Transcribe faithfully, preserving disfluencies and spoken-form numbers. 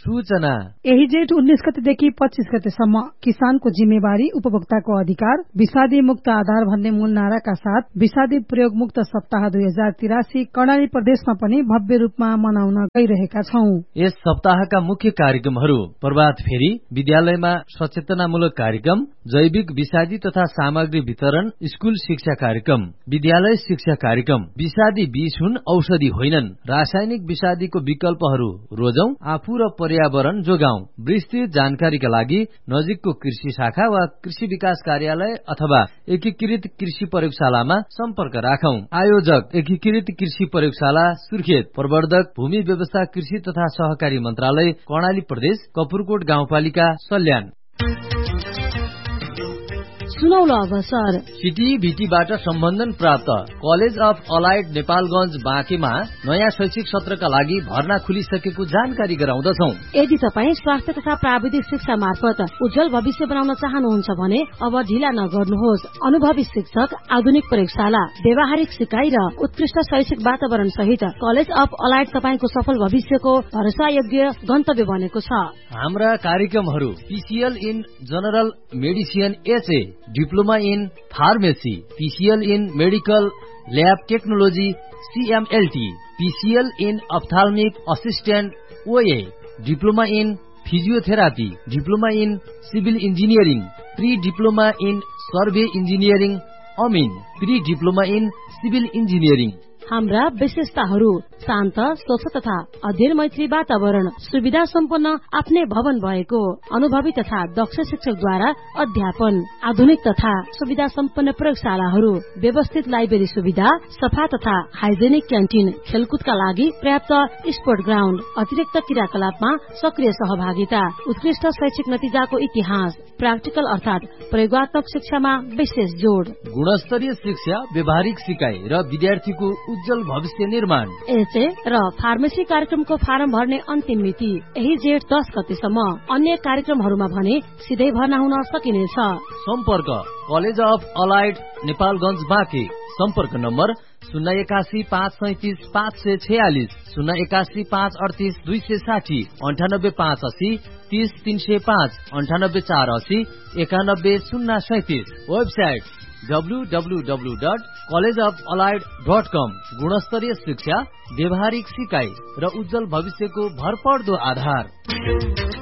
सूचना। यही जेठ उन्नीस गतेदेखि पच्चीस गतेसम्म किसानको जिम्मेवारी उपभोक्ताको अधिकार विषादी मुक्त आधार भन्ने मूल नाराका साथ विषादी प्रयोग मुक्त सप्ताह दुई हजार तिरासी कर्णाली प्रदेशमा पनि भव्य रूपमा मनाउन गइरहेका छौं। यस सप्ताहका मुख्य कार्यक्रमहरू प्रभात फेरी, विद्यालयमा सचेतनामूलक कार्यक्रम, जैविक विषादी तथा सामग्री वितरण, स्कूल शिक्षा कार्यक्रम, विद्यालय शिक्षा कार्यक्रम, विषादी बीज हुन् औषधि होइनन्, रासायनिक विषादीको विकल्पहरू रोजौं, आफू र पर्यावरण जोगाउँ। विस्तृत जानकारीका लागि नजिकको कृषि शाखा वा कृषि विकास कार्यालय अथवा एकीकृत कृषि प्रयोगशालामा सम्पर्क राखौं। आयोजक एकीकृत कृषि प्रयोगशाला सुर्खेत, प्रवर्धक भूमि व्यवस्था कृषि तथा सहकारी मन्त्रालय कर्णाली प्रदेश, कपुरकोट गाउँपालिका सल्यान। सुनौलो अवसर सिटी भिटीबाट सम्बन्धन प्राप्त कलेज अफ अलाइड नेपालगञ्ज बाँकेमा नयाँ शैक्षिक सत्रका लागि भर्ना खुलिसकेको जानकारी गराउँदछौ। यदि तपाईँ स्वास्थ्य तथा प्राविधिक शिक्षा मार्फत उज्जवल भविष्य बनाउन चाहनुहुन्छ भने अब ढिला नगर्नुहोस्। अनुभवी शिक्षक, आधुनिक प्रयोगशाला, व्यावहारिक सिकाइ र उत्कृष्ट शैक्षिक वातावरण सहित कलेज अफ अलाइड तपाईँको सफल भविष्यको भरोसायोग्य गन्तव्य बनेको छ। हाम्रा कार्यक्रमहरू PCL in general medicine HA, diploma in pharmacy, PCL in medical lab technology सीएमएलटी, PCL in अप्थाल्मिक assistant ओए, diploma in physiotherapy, diploma in civil engineering, pre diploma in survey engineering Amin, pre diploma in civil engineering. हाम्रा विशेषताहरू शान्त, स्वच्छ तथा अध्ययन मैत्री वातावरण, सुविधा सम्पन्न आफ्नै भवन भएको, अनुभवी तथा दक्ष शिक्षकद्वारा अध्यापन, आधुनिक तथा सुविधा सम्पन्न प्रयोगशालाहरू, व्यवस्थित लाइब्रेरी सुविधा, सफा तथा हाइजेनिक क्यान्टिन, खेलकुदका लागि पर्याप्त स्पोर्ट ग्राउण्ड, अतिरिक्त क्रियाकलापमा सक्रिय सहभागिता, उत्कृष्ट शैक्षिक नतिजाको इतिहास, प्राक्टिकल अर्थात प्रयोगात्मक शिक्षामा विशेष जोड, गुणस्तरीय शिक्षा, व्यावहारिक सिकाइ र विद्यार्थीको उज्जवल भविष्य निर्माण। एचए र फार्मेसी कार्यक्रमको फारम भर्ने अन्तिम मिति यही जेठ दस गतेसम्म। अन्य कार्यक्रमहरूमा भने सिधै भर्ना हुन सकिनेछ। सम्पर्क college of allied Nepalgunj Banke, सम्पर्क नम्बर शून्य एकासी पाँच सैतिस पाँच सय छयालिस, शून्य एकासी पाँच अडतिस दुई सय साठी, अन्ठानब्बे पाँच असी तीस तीन सय पाँच, अन्ठानब्बे चार असी एकानब्बे शून्य सैतिस। Website W W W dot college of allied dot कम। गुणस्तरीय शिक्षा, व्यावहारिक सिकाइ र उज्जवल भविष्यको भरपर्दो आधार।